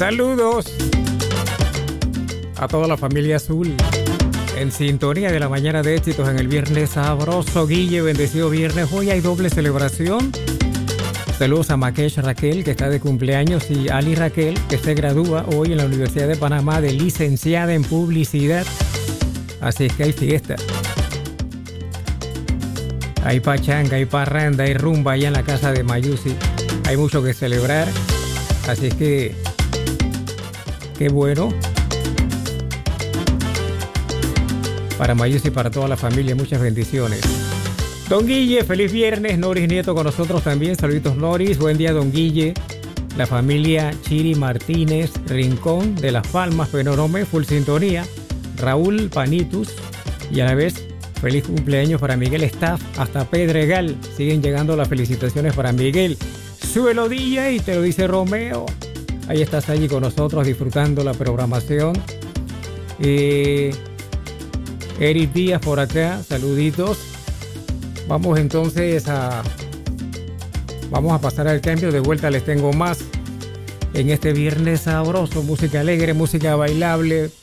Saludos a toda la familia azul. En sintonía de la mañana de éxitos en el viernes sabroso. Guille, bendecido viernes. Hoy hay doble celebración. Saludos a Makesh Raquel, que está de cumpleaños, y Ali Raquel, que se gradúa hoy en la Universidad de Panamá de licenciada en publicidad. Así es que hay fiesta. Hay pachanga, hay parranda, hay rumba allá en la casa de Mayusi. Hay mucho que celebrar. Así es que qué bueno. Para Mayusi y para toda la familia, muchas bendiciones. Don Guille, feliz viernes. Noris Nieto con nosotros también. Saluditos, Noris. Buen día, don Guille. La familia Chiri Martínez Rincón de Las Palmas, Penorome, full sintonía. Raúl Panitus. Y a la vez, feliz cumpleaños para Miguel Staff hasta Pedregal. Siguen llegando las felicitaciones para Miguel. Súbelo, DJ, y te lo dice Romeo. Ahí estás allí con nosotros disfrutando la programación. Eric Díaz por acá, saluditos. Vamos entonces a pasar al cambio. De vuelta les tengo más en este viernes sabroso. Música alegre, música bailable,